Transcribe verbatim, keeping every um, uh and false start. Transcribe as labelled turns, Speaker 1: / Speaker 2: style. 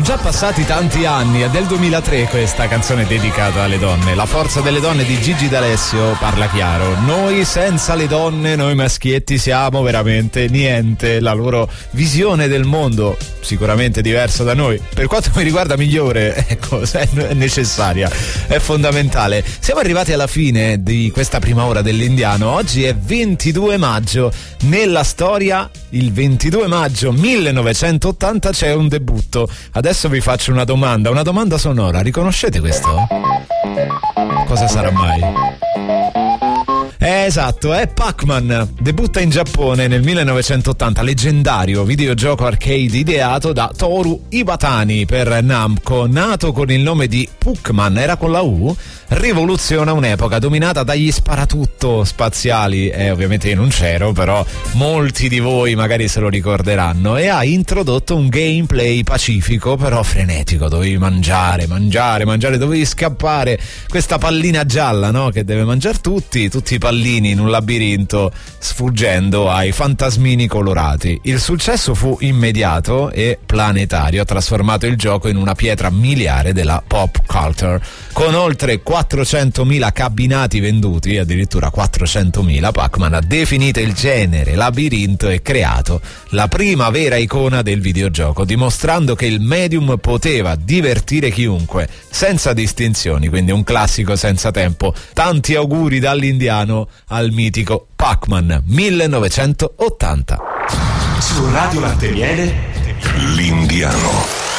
Speaker 1: già passati tanti anni, è del duemilatré questa canzone dedicata alle donne. La forza delle donne di Gigi D'Alessio parla chiaro. Noi senza le donne, noi maschietti siamo veramente niente. La loro visione del mondo sicuramente diversa da noi, per quanto mi riguarda migliore, ecco, è necessaria, è fondamentale. Siamo arrivati alla fine di questa prima ora dell'Indiano. Oggi è ventidue maggio. Nella storia, il ventidue maggio millenovecentottanta c'è un debutto. Adesso vi faccio una domanda, una domanda sonora. Riconoscete questo? Cosa sarà mai? Eh, esatto, è Pac-Man. Debutta in Giappone nel millenovecentottanta, leggendario videogioco arcade ideato da Toru Iwatani per Namco, nato con il nome di Puckman, era con la U, rivoluziona un'epoca dominata dagli sparatutto spaziali, e eh, ovviamente io non c'ero, però molti di voi magari se lo ricorderanno, e ha introdotto un gameplay pacifico però frenetico. Dovevi mangiare, mangiare, mangiare, dovevi scappare, questa pallina gialla, no? Che deve mangiare tutti, tutti i pallini in un labirinto, sfuggendo ai fantasmini colorati. Il successo fu immediato e planetario, ha trasformato il gioco in una pietra miliare della pop culture. Con oltre quattrocentomila cabinati venduti, addirittura quattrocentomila, Pac-Man ha definito il genere labirinto e creato la prima vera icona del videogioco, dimostrando che il medium poteva divertire chiunque senza distinzioni. Quindi un classico senza tempo. Tanti auguri dall'Indiano al mitico Pac-Man millenovecentottanta.
Speaker 2: Su Radio Latte Miele, l'Indiano.